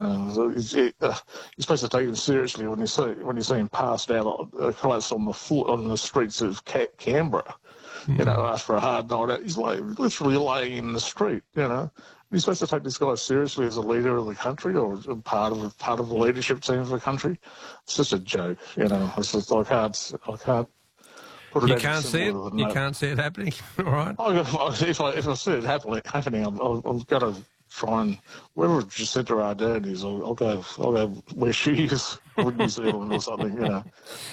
So you're supposed to take him seriously when you see him passed out, collapsed on the streets of Canberra. You know, after a hard night out, he's literally laying in the street. You know, you're supposed to take this guy seriously as a leader of the country or part of the leadership team of the country. It's just a joke. You know, it's just, I can't. Put it you can't see it. You can't see it happening. All right. If I see it happening, I'll go to try and wherever Jacinda Ardern is, I'll go where she is, or New Zealand or something. You know,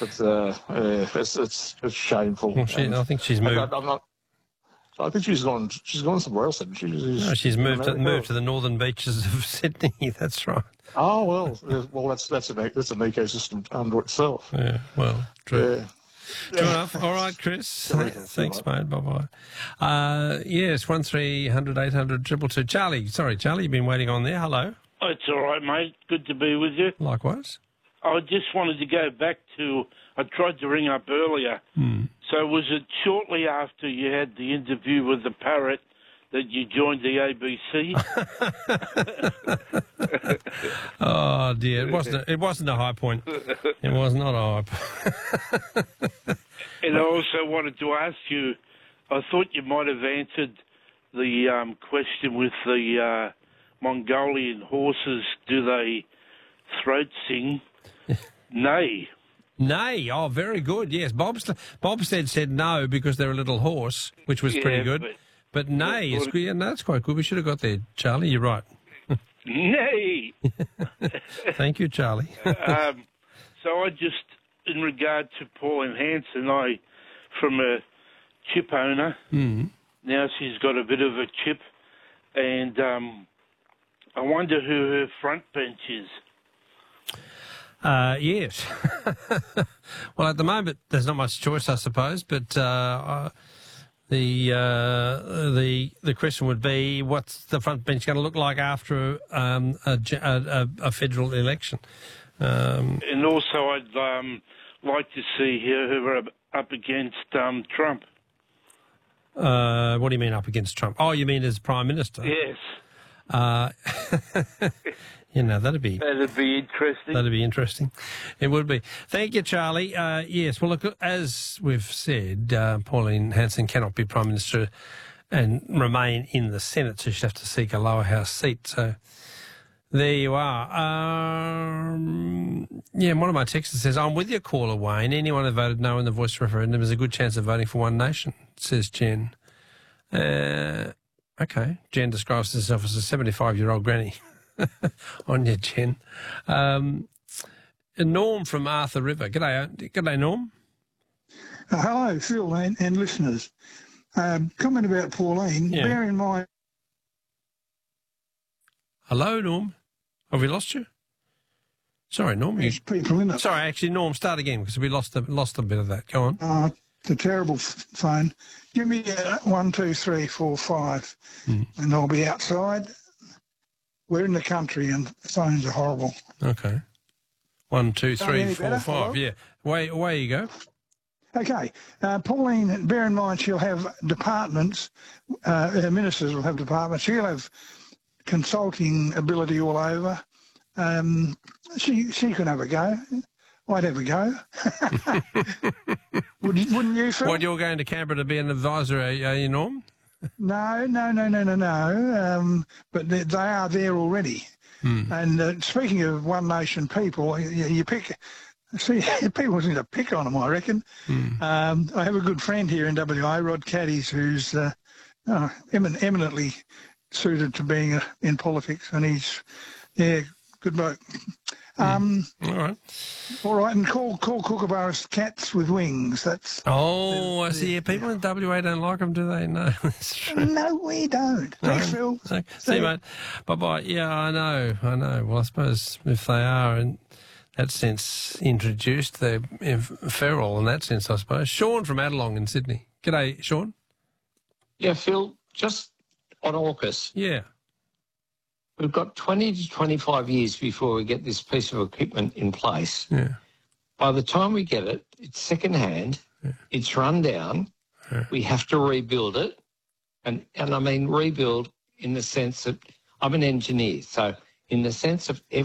it's shameful. Well, I think she's moved. I think she's gone somewhere else. She's moved to the northern beaches of Sydney. That's right. Oh well, that's an ecosystem unto itself. Yeah. Well, true. Yeah. True enough. All right, Chris. Thanks, mate. Bye-bye. Yes, 1300 800 222. Charlie, you've been waiting on there. Hello. Oh, it's all right, mate. Good to be with you. Likewise. I just wanted to go back to, I tried to ring up earlier. So was it shortly after you had the interview with the parrot that you joined the ABC? Oh dear, it wasn't a high point. It was not a high point. And I also wanted to ask you, I thought you might have answered the question with the Mongolian horses. Do they throat sing? Nay. Nay. Oh, very good. Yes, Bobstead said no because they're a little horse, which was pretty good. But nay is good. Yeah, no, that's quite good. We should have got there, Charlie. You're right. Nay. Thank you, Charlie. So I just, in regard to Pauline Hanson, from a chip owner, now she's got a bit of a chip, and I wonder who her front bench is. Yes. Well, at the moment, there's not much choice, I suppose, but the question would be, what's the front bench going to look like after a federal election? And also, I'd like to see her up against Trump. What do you mean up against Trump? Oh, you mean as Prime Minister? Yes. You know, that'd be interesting. That'd be interesting. It would be. Thank you, Charlie. Yes, well, look, as we've said, Pauline Hanson cannot be Prime Minister and remain in the Senate, so she'd have to seek a lower house seat. So there you are. Yeah, one of my texters says, I'm with your caller, Wayne. Anyone who voted no in the Voice referendum has a good chance of voting for One Nation, says Jen. Okay. Jen describes herself as a 75-year-old granny. On you, Jen. Norm from Arthur River. G'day, Norm. Hello, Phil and listeners. Comment about Pauline. Yeah. Bear in mind... Hello, Norm. Have we lost you? Sorry, Norm. There's people in it. Sorry, actually, Norm, start again because we lost a bit of that. Go on. It's a terrible phone. Give me 1, 2, 3, 4, 5 and I'll be outside. We're in the country and the phones are horrible. Okay. 1, 2, 3, 4, 5. Yeah. Away you go. Okay. Pauline, bear in mind she'll have departments. Her ministers will have departments. She'll have consulting ability all over. She could have a go. I'd have a go. Wouldn't you, Phil? What, you're going to Canberra to be an advisor, are you, Norm? No. But they are there already. And speaking of One Nation people, you pick... See, people seem to pick on them, I reckon. I have a good friend here in WA, Rod Caddies, who's eminently suited to being in politics, and he's, good bloke. All right. All right, and call kookaburras cats with wings. That's... Oh, I see. People in WA don't like them, do they? No, that's true. No, we don't. Thanks, Phil. Okay. See you, mate. Bye-bye. Yeah, I know. Well, I suppose if they are in that sense introduced, they're feral in that sense, I suppose. Sean from Adelong in Sydney. G'day, Sean. Yeah, Phil, just on AUKUS. Yeah. We've got 20 to 25 years before we get this piece of equipment in place. Yeah. By the time we get it, it's second-hand, it's run down, we have to rebuild it, and I mean rebuild in the sense that I'm an engineer, so in the sense of